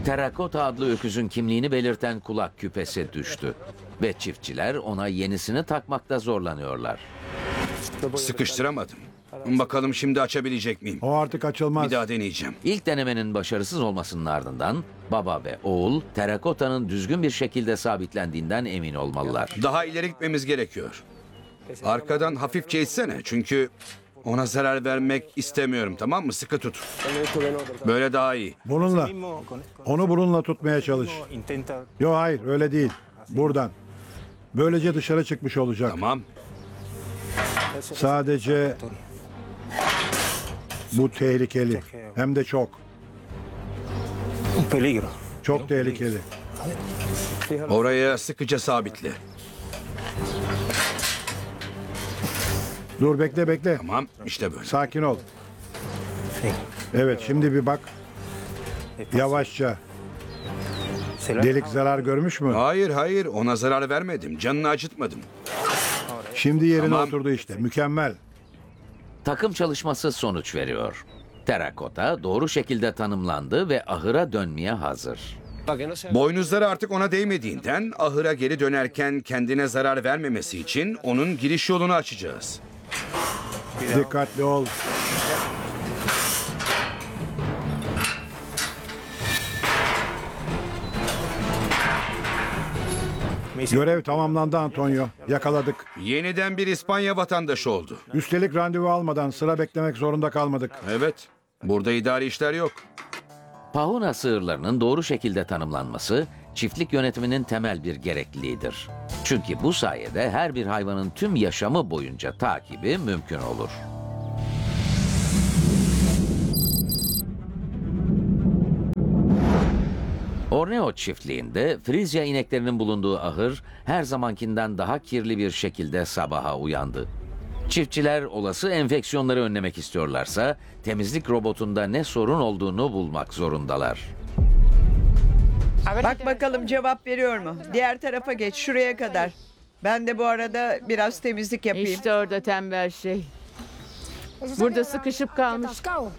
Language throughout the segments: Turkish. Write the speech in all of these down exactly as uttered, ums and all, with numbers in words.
Terakota adlı öküzün kimliğini belirten kulak küpesi düştü. Ve çiftçiler ona yenisini takmakta zorlanıyorlar. Sıkıştıramadım. Bakalım şimdi açabilecek miyim? O artık açılmaz. Bir daha deneyeceğim. İlk denemenin başarısız olmasının ardından baba ve oğul terakota'nın düzgün bir şekilde sabitlendiğinden emin olmalılar. Daha ileri gitmemiz gerekiyor. Arkadan hafifçe itsene çünkü ona zarar vermek istemiyorum, tamam mı? Sıkı tut. Böyle daha iyi. Bununla. Onu bununla tutmaya çalış. Yok hayır öyle değil. Buradan. Böylece dışarı çıkmış olacak. Tamam. Sadece bu tehlikeli. Hem de çok. Un peligro. Çok tehlikeli. Oraya sıkıca sabitle. Dur bekle bekle. Tamam, işte böyle. Sakin ol. Evet şimdi bir bak. Yavaşça. Delik zarar görmüş mü? Hayır hayır, ona zarar vermedim. Canını acıtmadım. Şimdi yerine Tamam. oturdu işte. Mükemmel. Takım çalışması sonuç veriyor. Terakota doğru şekilde tanımlandı ve ahıra dönmeye hazır. Boynuzları artık ona değmediğinden ahıra geri dönerken kendine zarar vermemesi için onun giriş yolunu açacağız. Dikkatli ol. Görev tamamlandı Antonio. Yakaladık. Yeniden bir İspanya vatandaşı oldu. Üstelik randevu almadan sıra beklemek zorunda kalmadık. Evet, burada idari işler yok. Pahuna sığırlarının doğru şekilde tanımlanması çiftlik yönetiminin temel bir gerekliliğidir. Çünkü bu sayede her bir hayvanın tüm yaşamı boyunca takibi mümkün olur. Orneo çiftliğinde Frizya ineklerinin bulunduğu ahır her zamankinden daha kirli bir şekilde sabaha uyandı. Çiftçiler olası enfeksiyonları önlemek istiyorlarsa temizlik robotunda ne sorun olduğunu bulmak zorundalar. Bak bakalım cevap veriyor mu? Diğer tarafa geç, şuraya kadar. Ben de bu arada biraz temizlik yapayım. İşte orada tembel şey. Burada sıkışıp kalmış.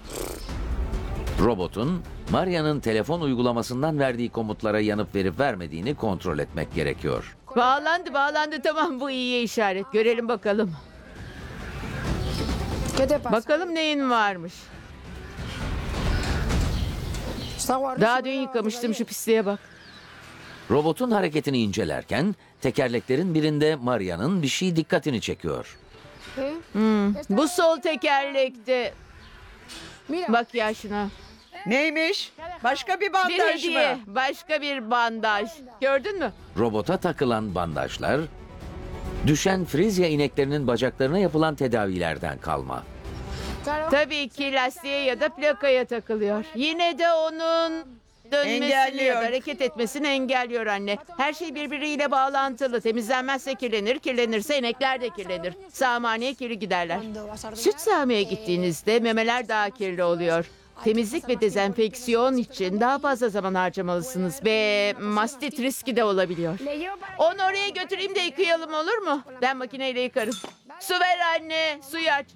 Robotun Maria'nın telefon uygulamasından verdiği komutlara yanıp verip vermediğini kontrol etmek gerekiyor. Bağlandı bağlandı, tamam, bu iyiye işaret. Görelim bakalım. Bakalım neyin varmış. Daha dün yıkamıştım, şu pisliğe bak. Robotun hareketini incelerken tekerleklerin birinde Maria'nın bir şey dikkatini çekiyor. Bu sol tekerlekte. Bak ya şuna. Neymiş? Başka bir Bir bandaj hediye, mı? başka bir bandaj. Gördün mü? Robota takılan bandajlar, düşen Frizya ineklerinin bacaklarına yapılan tedavilerden kalma. Tabii ki lastiğe ya da plakaya takılıyor. Yine de onun dönmesini Engelliyor. ya da hareket etmesini engelliyor anne. Her şey birbiriyle bağlantılı. Temizlenmezse kirlenir, kirlenirse inekler de kirlenir. Sağmaniye kirli giderler. Süt sağmaya gittiğinizde memeler daha kirli oluyor. Temizlik ve dezenfeksiyon için daha fazla zaman harcamalısınız ve mastit riski de olabiliyor. Onu oraya götüreyim de yıkayalım, olur mu? Ben makineyle yıkarım. Su ver anne, suyu aç.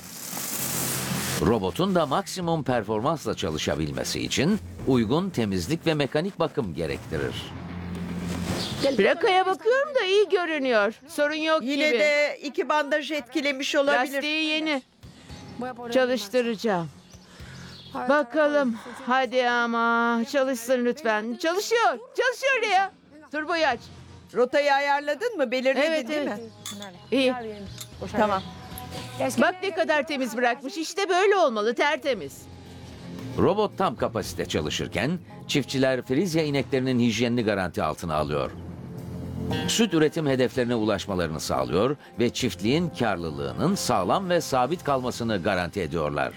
Robotun da maksimum performansla çalışabilmesi için uygun temizlik ve mekanik bakım gerektirir. Plakaya bakıyorum da iyi görünüyor. Sorun yok Yine gibi. de iki bandaj etkilemiş olabilir. Lastiği yeni. Çalıştıracağım. Bakalım. Hadi ama çalışsın lütfen. Çalışıyor. Çalışıyor ya. Turboyu aç. Rotayı ayarladın mı? Belirledin Evet, değil evet. mi? İyi. Tamam. Bak ne kadar temiz bırakmış. İşte böyle olmalı, tertemiz. Robot tam kapasite çalışırken çiftçiler Frizya ineklerinin hijyenini garanti altına alıyor. Süt üretim hedeflerine ulaşmalarını sağlıyor ve çiftliğin karlılığının sağlam ve sabit kalmasını garanti ediyorlar.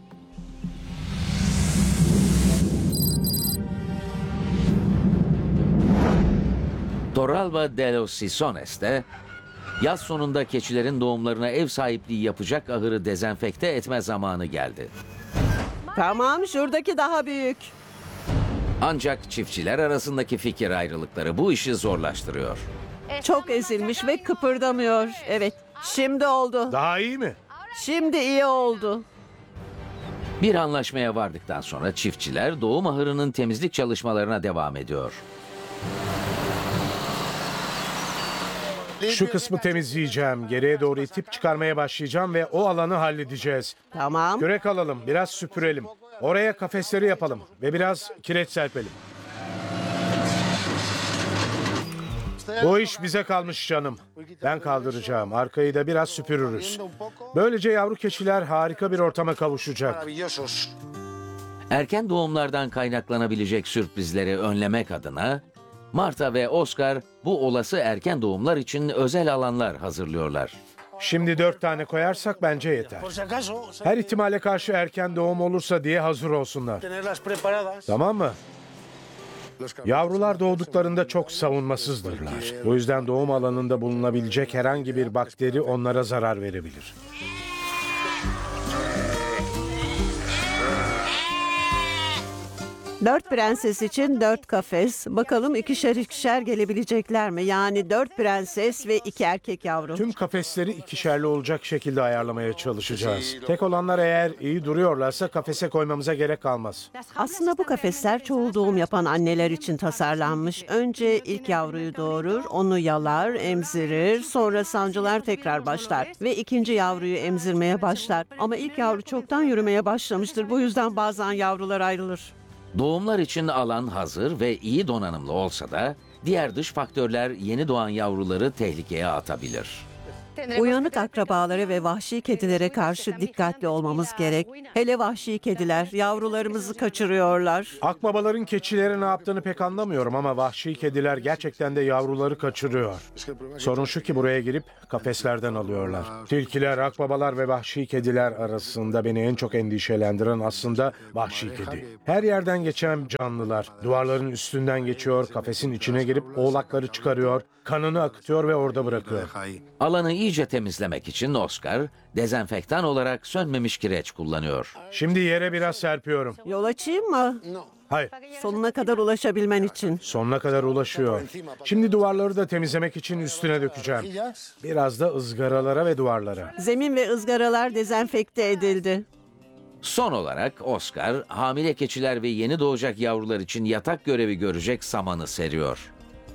Torralba de los Sisones'te yaz sonunda keçilerin doğumlarına ev sahipliği yapacak ahırı dezenfekte etme zamanı geldi. Tamam, şuradaki daha büyük. Ancak çiftçiler arasındaki fikir ayrılıkları bu işi zorlaştırıyor. Çok ezilmiş ve kıpırdamıyor. Evet, şimdi oldu. Daha iyi mi? Şimdi iyi oldu. Bir anlaşmaya vardıktan sonra çiftçiler doğum ahırının temizlik çalışmalarına devam ediyor. Şu kısmı temizleyeceğim. Geriye doğru itip çıkarmaya başlayacağım ve o alanı halledeceğiz. Tamam. Kürek alalım, biraz süpürelim. Oraya kafesleri yapalım ve biraz kireç serpelim. Bu iş bize kalmış canım. Ben kaldıracağım. Arkayı da biraz süpürürüz. Böylece yavru keçiler harika bir ortama kavuşacak. Erken doğumlardan kaynaklanabilecek sürprizleri önlemek adına Marta ve Oscar bu olası erken doğumlar için özel alanlar hazırlıyorlar. Şimdi dört tane koyarsak bence yeter. Her ihtimale karşı erken doğum olursa diye hazır olsunlar. Tamam mı? Yavrular doğduklarında çok savunmasızdırlar. Bu yüzden doğum alanında bulunabilecek herhangi bir bakteri onlara zarar verebilir. Dört prenses için dört kafes. Bakalım ikişer ikişer gelebilecekler mi? Yani dört prenses ve iki erkek yavru. Tüm kafesleri ikişerli olacak şekilde ayarlamaya çalışacağız. Tek olanlar eğer iyi duruyorlarsa kafese koymamıza gerek kalmaz. Aslında bu kafesler çoğul doğum yapan anneler için tasarlanmış. Önce ilk yavruyu doğurur, onu yalar, emzirir, sonra sancılar tekrar başlar ve ikinci yavruyu emzirmeye başlar. Ama ilk yavru çoktan yürümeye başlamıştır. Bu yüzden bazen yavrular ayrılır. Doğumlar için alan hazır ve iyi donanımlı olsa da diğer dış faktörler yeni doğan yavruları tehlikeye atabilir. Uyanık akrabalara ve vahşi kedilere karşı dikkatli olmamız gerek. Hele vahşi kediler yavrularımızı kaçırıyorlar. Akbabaların keçileri ne yaptığını pek anlamıyorum ama vahşi kediler gerçekten de yavruları kaçırıyor. Sorun şu ki buraya girip kafeslerden alıyorlar. Tilkiler, akbabalar ve vahşi kediler arasında beni en çok endişelendiren aslında vahşi kedi. Her yerden geçen canlılar duvarların üstünden geçiyor, kafesin içine girip oğlakları çıkarıyor, kanını akıtıyor ve orada bırakıyor. Alanı iyice temizlemek için Oscar, dezenfektan olarak sönmemiş kireç kullanıyor. Şimdi yere biraz serpiyorum. Yol açayım mı? Hayır, Sonuna kadar ulaşabilmen için. sonuna kadar ulaşıyor. Şimdi duvarları da temizlemek için üstüne dökeceğim. Biraz da ızgaralara ve duvarlara. Zemin ve ızgaralar dezenfekte edildi. Son olarak Oscar, hamile keçiler ve yeni doğacak yavrular için yatak görevi görecek samanı seriyor.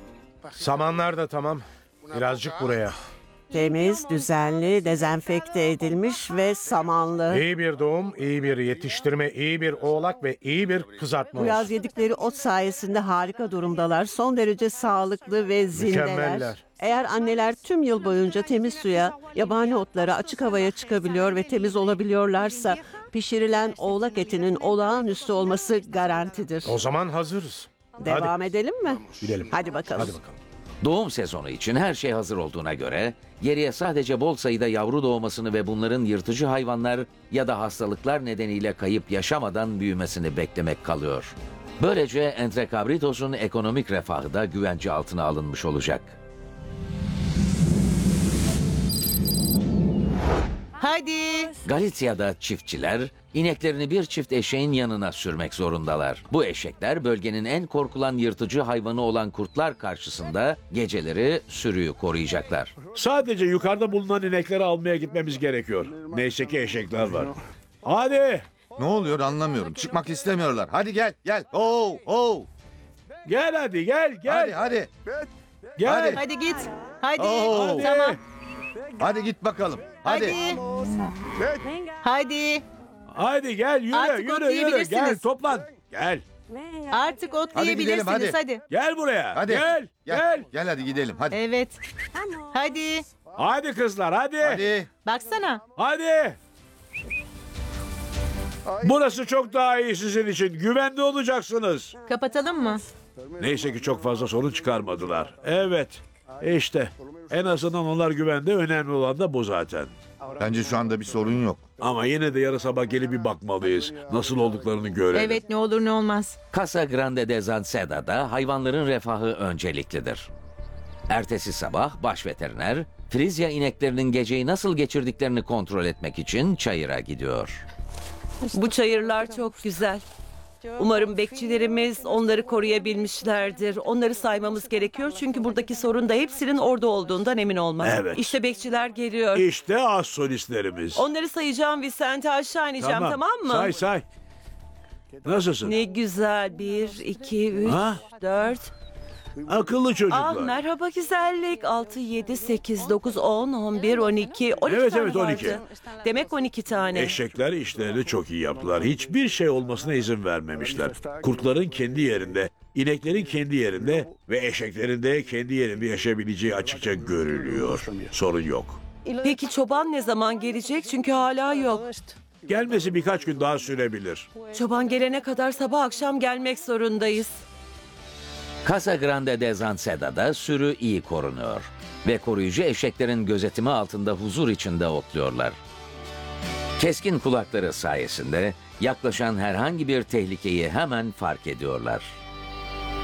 Samanlar da tamam. Birazcık buraya. Temiz, düzenli, dezenfekte edilmiş ve samanlı. İyi bir doğum, iyi bir yetiştirme, iyi bir oğlak ve iyi bir kızartma Bu yaz olsun. yedikleri ot sayesinde harika durumdalar. Son derece sağlıklı ve zindeler. Mükemmeller. Eğer anneler tüm yıl boyunca temiz suya, yabani otlara, açık havaya çıkabiliyor ve temiz olabiliyorlarsa pişirilen oğlak etinin olağanüstü olması garantidir. O zaman hazırız. Devam edelim mi? Gidelim. Hadi bakalım. Hadi bakalım. Doğum sezonu için her şey hazır olduğuna göre geriye sadece bol sayıda yavru doğmasını ve bunların yırtıcı hayvanlar ya da hastalıklar nedeniyle kayıp yaşamadan büyümesini beklemek kalıyor. Böylece Entrecabritos'un ekonomik refahı da güvence altına alınmış olacak. Hadi. Galicia'da çiftçiler ineklerini bir çift eşeğin yanına sürmek zorundalar. Bu eşekler bölgenin en korkulan yırtıcı hayvanı olan kurtlar karşısında geceleri sürüyü koruyacaklar. Sadece yukarıda bulunan inekleri almaya gitmemiz gerekiyor. Neyse ki eşekler var. Hadi Ne oluyor anlamıyorum. Çıkmak istemiyorlar. Hadi gel gel. Oo oo. gel hadi gel gel. Hadi hadi. Gel. hadi. Hadi git. Hadi. Oo. Hadi. Tamam. Hadi git bakalım. Hadi. Hadi. Hadi. Hadi gel yürü Artık yürü yürü. otlayabilirsiniz. Gel toplan. Gel. Artık gidelim, otlayabilirsiniz. hadi. Hadi. Gel buraya. Hadi. Gel. Gel. Gel hadi gidelim. Hadi. Evet. Hadi. Hadi kızlar hadi. Hadi. Baksana. Hadi. Burası çok daha iyi sizin için. Güvende olacaksınız. Kapatalım mı? Neyse ki çok fazla sorun çıkarmadılar. Evet. İşte en azından onlar güvende. Önemli olan da bu zaten. Bence şu anda bir sorun yok. Ama yine de yarın sabah gelip bir bakmalıyız. Nasıl olduklarını görelim. Evet, ne olur ne olmaz. Casa Grande de Zanseda'da hayvanların refahı önceliklidir. Ertesi sabah baş veteriner, Frizya ineklerinin geceyi nasıl geçirdiklerini kontrol etmek için çayıra gidiyor. Bu çayırlar çok güzel. Umarım bekçilerimiz onları koruyabilmişlerdir. Onları saymamız gerekiyor çünkü buradaki sorun da hepsinin orada olduğundan emin olmak. Evet. İşte bekçiler geliyor. İşte az solistlerimiz. Onları sayacağım Vicente, aşağı ineceğim, tamam, mı? Say say. Nasılsın? Ne güzel. Bir, iki, üç, Ha? dört. Akıllı çocuklar. Ah, merhaba güzellik. Altı, yedi, sekiz, dokuz, on, on bir, on iki. on iki Evet, tane evet, on iki. vardı. Demek on iki tane. Eşekler işlerini çok iyi yaptılar. Hiçbir şey olmasına izin vermemişler. Kurtların kendi yerinde, ineklerin kendi yerinde ve eşeklerin de kendi yerinde yaşayabileceği açıkça görülüyor. Sorun yok. Peki çoban ne zaman gelecek? Çünkü hala yok. Gelmesi birkaç gün daha sürebilir. Çoban gelene kadar sabah akşam gelmek zorundayız. Casa Grande de Zanseda'da sürü iyi korunuyor ve koruyucu eşeklerin gözetimi altında huzur içinde otluyorlar. Keskin kulakları sayesinde yaklaşan herhangi bir tehlikeyi hemen fark ediyorlar.